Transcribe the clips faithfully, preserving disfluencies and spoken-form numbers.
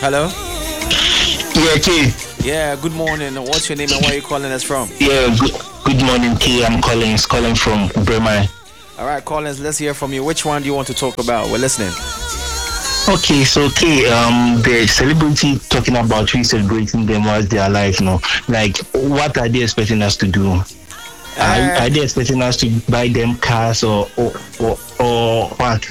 Hello? Yeah, K. Yeah, good morning. What's your name and where are you calling us from? Yeah, good, good morning, K. I'm calling, calling from Bremer. All right, Collins, let's hear from you. Which one do you want to talk about? We're listening. Okay, so K, um, the celebrity talking about we celebrating them whilst they are alive, you know, like what are they expecting us to do? Uh, are, are they expecting us to buy them cars or or or, or what?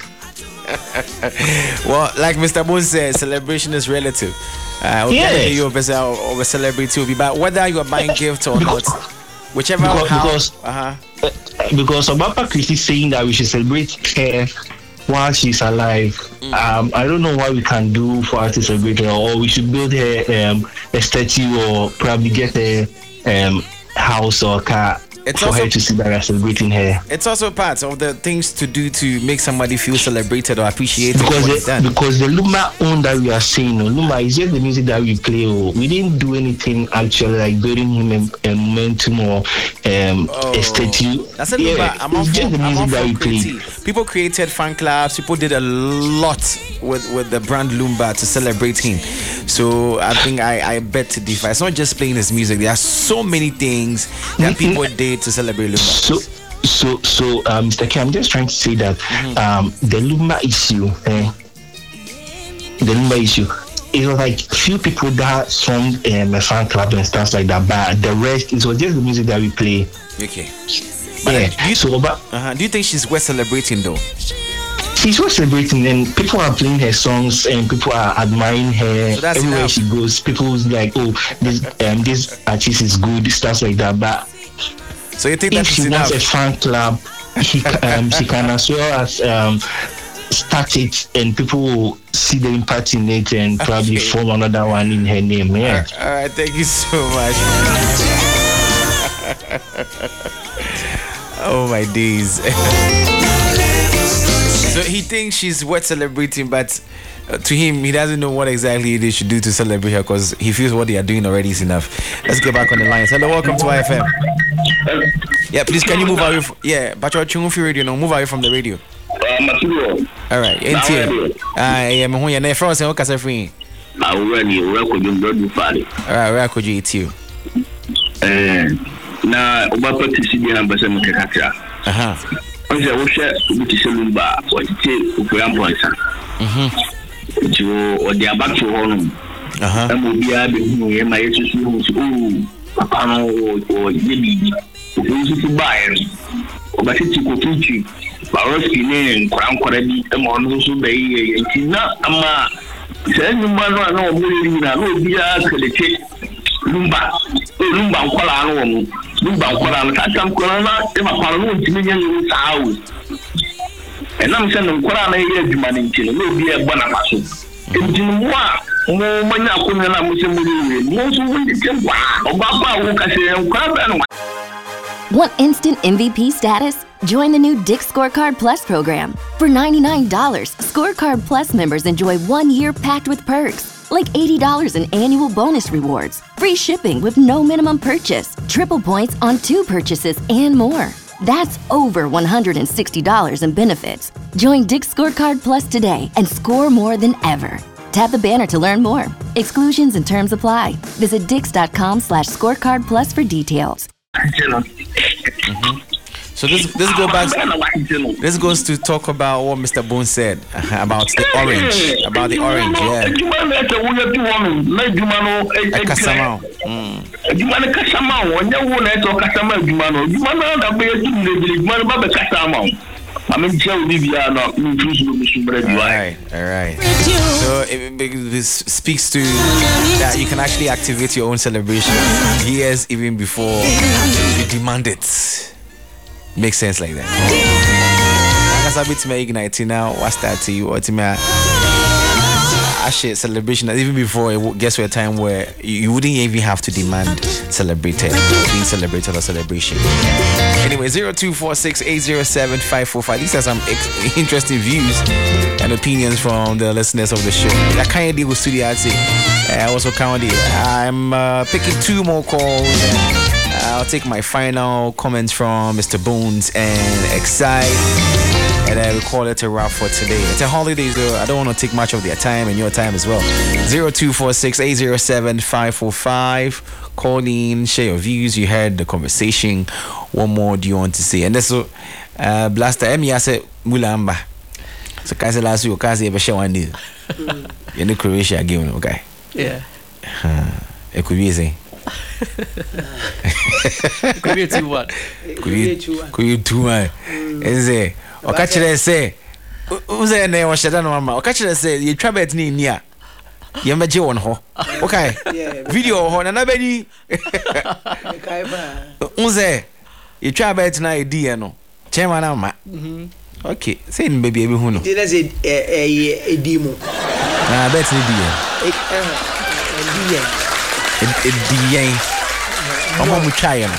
Well, like Mister Boone said, celebration is relative. Uh, yes. You of a celebrity will be, but whether you are buying gifts or because, not, whichever because how, because, uh-huh. uh, because Obapa Christie saying that we should celebrate her while she's alive. Mm. Um, I don't know what we can do for her to celebrate her, or we should build her um, a statue, or probably get a um, house or car. It's for also, her to see that we're celebrating her. It's also part of the things to do to make somebody feel celebrated or appreciated. Because the, because the Luma own that we are saying, no, Luma is just the music that we play. Oh. We didn't do anything actually like building him a, a momentum or um, oh. a statue. That's a yeah, Luma. I'm it's just the music that we play. People created fan clubs. People did a lot with, with the brand Lumba to celebrate him. So I think I, I bet to differ. It's not just playing his music. There are so many things that people did to celebrate Lumba. So, so, so, uh, Mister K, I'm just trying to say that mm-hmm. um, the Lumba issue, eh, the Lumba issue, it was like few people that formed um, a fan club and stuff like that, but the rest, it was just the music that we play. Okay. But yeah. Do you, so, but, uh-huh. do you think she's worth celebrating though? She's worth celebrating, and people are playing her songs, and people are admiring her. So everywhere enough. She goes, people like, oh, this um, this artist is good, stuff like that. But so you think if that she enough? wants a fan club, she, um, she can as well as um, start it, and people will see the impact in it, and probably okay. form another one in her name. Yeah. All right, thank you so much. Oh my days. So he thinks she's worth celebrating, but uh, to him, he doesn't know what exactly they should do to celebrate her because he feels what they are doing already is enough. Let's get back on the lines. Hello, welcome to I F M. Yeah, please, can you move away? From, yeah, but you're tuning your radio now. Move away from the radio. All right, N T A. I am here. I'm from San Jose. Free. I'm ready. We're going to do party. All right, where could you eat you? Now, about to see the ambassador. Uh huh. I wish I would see Lumba or take Grandpa. To or the back to home. Uh huh. And will be able to my issue. Oh, panel or Yibby. Who's to buy? But it's a teach but I was in Crown Quality and on also bay. It's not a ma. Send you man, no, no, be a credit. Lumba, Lumba, Kuala, Lumba, Kuala, Tatam Corona, Emma Palu, million house. And I'm sending Kuala here, man, in Chile, will be a Bonamasso. In Jinoa, no money, I couldn't have Muslim, most of the Wow, Obama, who can say, Want instant M V P status? Join the new Dick's Scorecard Plus program. For ninety-nine dollars, Scorecard Plus members enjoy one year packed with perks, like eighty dollars in annual bonus rewards, free shipping with no minimum purchase, triple points on two purchases, and more. That's over one hundred sixty dollars in benefits. Join Dick's Scorecard Plus today and score more than ever. Tap the banner to learn more. Exclusions and terms apply. Visit dix.com slash scorecard plus for details. Mm-hmm. So this this go back. This goes to talk about what Mister Boone said about the orange, about the orange. Yeah. Kasama. All right, all right. So it, this speaks to that you can actually activate your own celebration years even before you demand it. Makes sense like that. That's a bit me igniting now. What's that to you? What me? Actually, celebration even before it gets to a time where you wouldn't even have to demand celebrated, being celebrated or celebration. Anyway, zero two four six eight zero seven five four five. These are some ex- interesting views and opinions from the listeners of the show. I can't deal with studio. I'd say I also count it. I'm uh, picking two more calls. And I'll take my final comments from Mister Bones and Excite. and uh, we call it a wrap for today. It's a holiday, so I don't want to take much of their time and your time as well. zero two four six, eight zero seven, five four five. Call in, share your views. You heard the conversation. What more do you want to say? And this is uh, Blaster M. I said Mulamba. So Kazi last week, Kazi ever share one deal. In the Croatia game, okay? Yeah. Uh, it could be easy. Could be two one. Could be could be two one. Is it? O catch it say. Who's there? Ne was shadan mama. O catch it say. You try bet ni niya. You me je one ho. Okay. Video ho na na beni. Who's there? You try bet na idea no. Chema na ma. Okay. Say ni baby ebi hu no. Did I say a a demo? Na bet ni dia. A dia. Omo mu try no.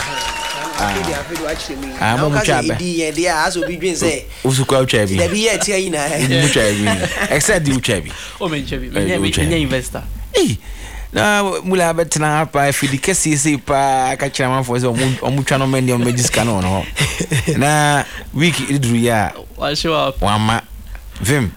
Ah, mo mu try be. Dia dia aso bi dwen say. Usu kwa try bi. Da bi ye tia ina. Mu try bi. Except you try bi. O men try bi. Me me investor. Eh. Na mula bet na hapa fidi kesi si pa ka kira man for so omu twa no men dem magic no no. Na week idru ya. Wa show up. Wama. Vim.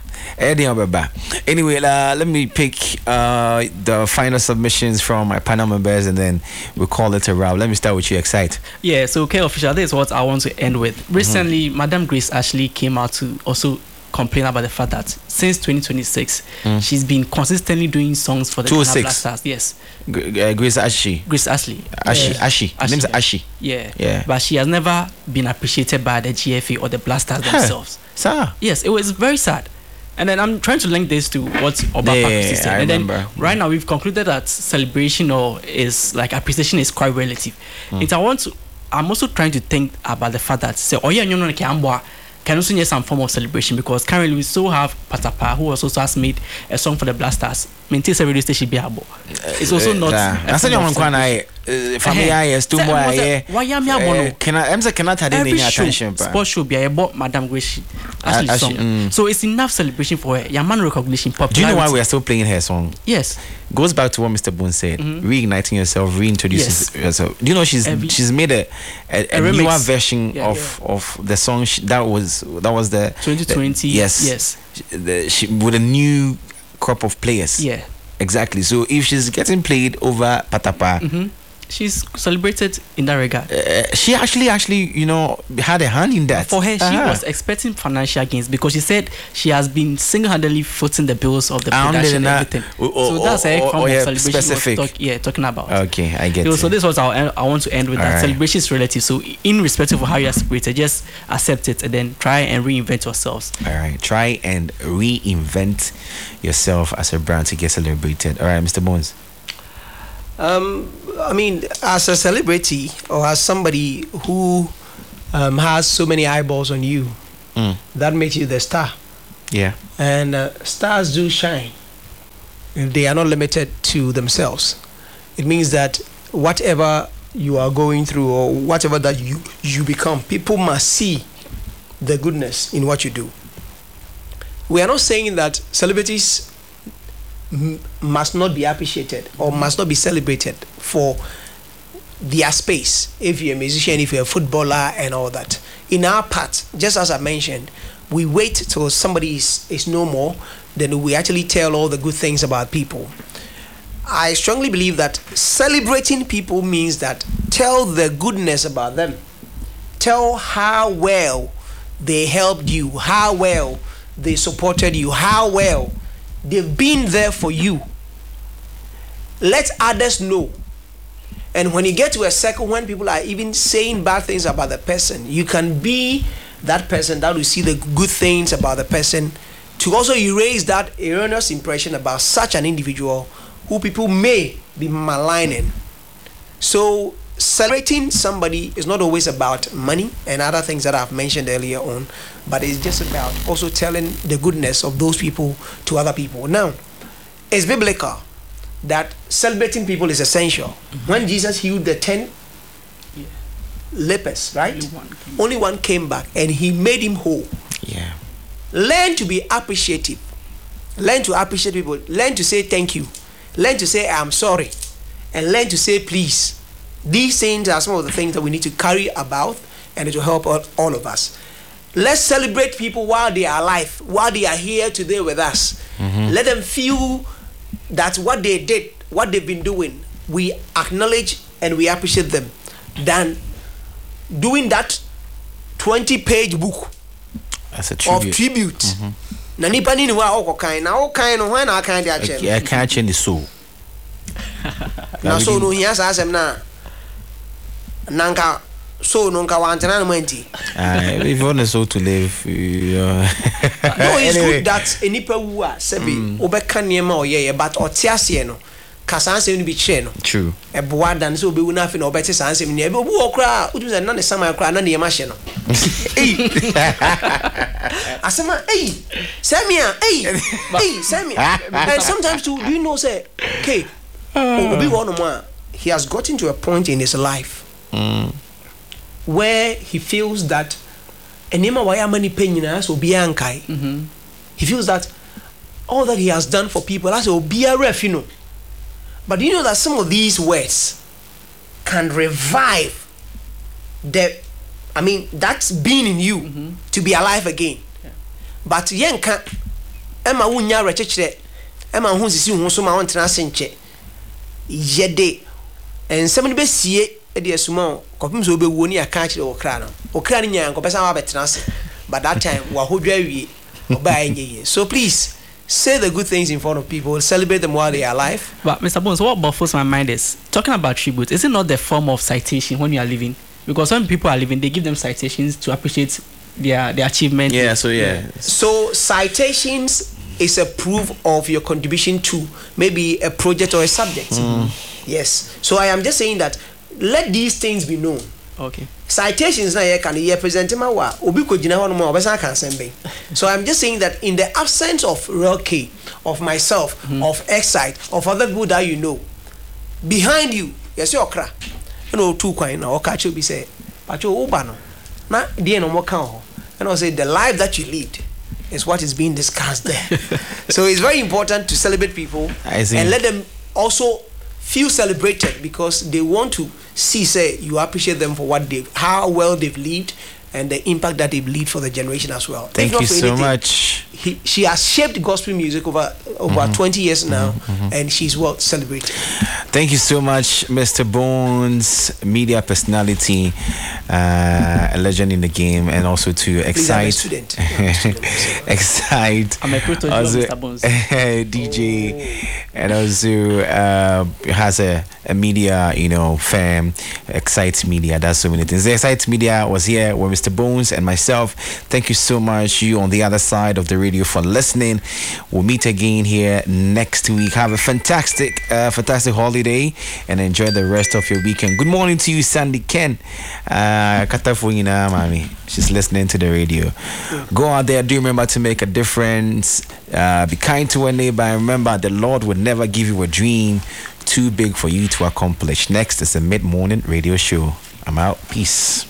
Anyway, uh, let me pick uh, the final submissions from my panel members and then we'll call it a wrap. Let me start with you, Excite. Yeah, so K Official, this is what I want to end with. Recently, mm-hmm. Madam Grace Ashley came out to also complain about the fact that since twenty twenty-six, mm. she's been consistently doing songs for the Ghana Blasters. Yes. G- uh, Grace Ashley. Grace Ashley. Ashley. Yeah. Ashley. Her name's Ashley. Yeah. Yeah. But she has never been appreciated by the G F A or the Blasters huh. themselves. Sir. Yes, it was very sad. And then I'm trying to link this to what Obapa yeah, said. I and remember. then right now we've concluded that celebration or is like appreciation is quite relative. Mm. And I want to, I'm also trying to think about the fact that say, oh yeah, you know, can also need some form of celebration because currently we still have Patapa who also has made a song for the Blasters. Maintains a radio station be able. It's also not. I said you want to family yes too boy yeah. Why am I can I am say cannot have any attention sports show be about Madam Grace Ashley song. Mm. So it's enough celebration for her. Your man recognition popularity. Do you know why we are still playing her song? Yes. Goes back to what Mister Boone said. Mm-hmm. Reigniting yourself, reintroducing yes. yourself. Do you know she's Every, she's made a a, a, a newer version yeah, of, yeah. of the song she, that was that was the twenty twenty. The, yes. Yes. The, she, with a new crop of players. Yeah. Exactly. So if she's getting played over Patapa, mm-hmm. she's celebrated in that regard. Uh, she actually, actually, you know, had a hand in that. For her, she uh-huh. was expecting financial gains because she said she has been single-handedly footing the bills of the production and everything. Oh, oh, so that's a oh, form oh, yeah, of celebration. Specific. Talk, yeah, talking about. Okay, I get so, it. So this was our, I want to end with All that. Right. Celebration is relative. So in respect of how you are celebrated, just accept it and then try and reinvent yourselves. All right, try and reinvent yourself as a brand to get celebrated. All right, Mister Bones. Um, I mean, as a celebrity or as somebody who um, has so many eyeballs on you, mm. that makes you the star. Yeah. And uh, stars do shine. They are not limited to themselves. It means that whatever you are going through or whatever that you, you become, people must see the goodness in what you do. We are not saying that celebrities m- must not be appreciated or must not be celebrated for their space. If you're a musician, if you're a footballer and all that. In our part, just as I mentioned, we wait till somebody is, is no more, then we actually tell all the good things about people. I strongly believe that celebrating people means that tell the goodness about them. Tell how well they helped you, how well they supported you, how well they've been there for you. Let others know. And when you get to a circle when people are even saying bad things about the person, you can be that person that will see the good things about the person to also erase that erroneous impression about such an individual who people may be maligning. So celebrating somebody is not always about money and other things that I've mentioned earlier on, but it's just about also telling the goodness of those people to other people. Now, it's biblical that celebrating people is essential. Mm-hmm. When Jesus healed the ten yeah. lepers, right? Only one, Only one came back and he made him whole. Yeah. Learn to be appreciative. Learn to appreciate people. Learn to say thank you. Learn to say I'm sorry. And learn to say please. These things are some of the things that we need to carry about and it will help all, all of us. let's celebrate people while they are alive, while they are here today with us. Mm-hmm. Let them feel that what they did, what they've been doing, we acknowledge and we appreciate them. Than doing that twenty-page book as a tribute. of tribute. Na nipa ni ni wa okokan na okan no hwan na akan de ache. I can't change the soul. Na so no hiya sa asem na nanka so no nka wantena no manti. Ah, if you want the soul to live, you know. No, it's anyway. Good that a nipa wu a sebi obeka niema oyeye but otiase no kasanse no bi che no. True. E boa dan so obewu na afi na obeti sanse ni e obu okra utu se na ne sama okra na ne yema hye no. Hey. Asema hey, Samia, hey, hey, Samia. And sometimes too, do you know say, okay, obi one more, he has gotten to a point in his life mm. where he feels that enema waya mani penyina so obi ankai. Mhm. He feels that all that he has done for people, that's obi a ref, you know. But do you know that some of these words can revive the, I mean, that's been in you mm-hmm. to be alive again. Yeah. But yenka, Emma wunya rechechre, Emma hun sisi hun so ma won tena senche. Yede, and somebody be sie e de asuma kopim so obewu ni aka kire okra no. Okra ni nyan ko pesa wa betena se. But that time wa hodwa wie oba enye. So please say the good things in front of people, celebrate them while they are alive. But Mister Bones, what baffles my mind is talking about tribute. Is it not the form of citation when you are living? Because when people are living, they give them citations to appreciate their their achievement. Yeah, so yeah. So citations is a proof of your contribution to maybe a project or a subject. Mm. Yes. So I am just saying that let these things be known. Okay. Citations na ye can ye present ma wa obi ko gina hono ma obesa kan sembe. So I'm just saying that in the absence of Real K, of myself, mm-hmm. of Excite, of other people that you know, behind you, yes you okra. You know two kwan na okacho bi say, "Pacho oba no. Na die no mo kan ho." And I say the life that you lead is what is being discussed there. So it's very important to celebrate people and let them also feel celebrated because they want to see, say, you appreciate them for what they, how well they've lived and the impact that they've lived for the generation as well. Thank you so anything, much. He, she has shaped gospel music over over mm-hmm. twenty years now, mm-hmm. and she's well celebrated. Thank you so much, Mister Bones, media personality, uh, a legend in the game, and also to Excite. Student. Excite. I'm a proto Mister Bones. D J, oh. And also uh, has a, a media, you know, firm, Excite Media. That's so many things. The Excite Media was here with Mister Bones and myself. Thank you so much, you on the other side of the radio, for listening. We'll meet again here next week. Have a fantastic, uh, fantastic holiday and enjoy the rest of your weekend. Good morning to you, Sandy Ken. Uh, Katafuina, mommy. She's listening to the radio. Go out there. Do remember to make a difference. Uh, be kind to a neighbor. And remember, the Lord would never give you a dream too big for you to accomplish. Next is a mid-morning radio show. I'm out. Peace.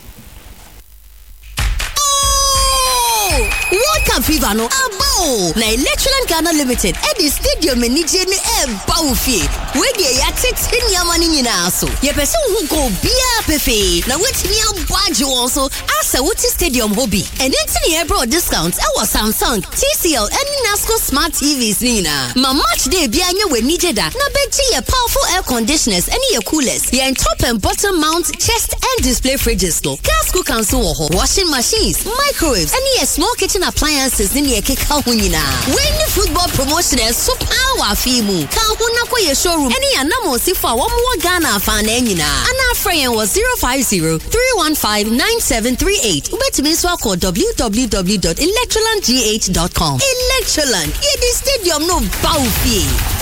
World Cup fever no abo na Electroland Ghana Limited at the stadium ni je ni e ba ofie we dey ya tete niama ni nyina so ye pese hu go bia pefe na wetimi abwaje won so asa wuti stadium hobby and enti ne bro discounts e was Samsung, T C L and Nasco smart T Vs ni na ma match day bia nya we nije da na beji ye powerful air conditioners and ye coolers ye top and bottom mount chest and display fridges to gas cooker so ho washing machines microwaves and ye small kitchen appliances in your kick out when the football promotion is so power fimu can huna ko your showroom any anamo si for one more Ghana fan enina and our friend was zero five zero three one five nine seven three eight ubet me so call w w w dot electroland g h dot com. Electroland, yeah, the stadium no bow fee.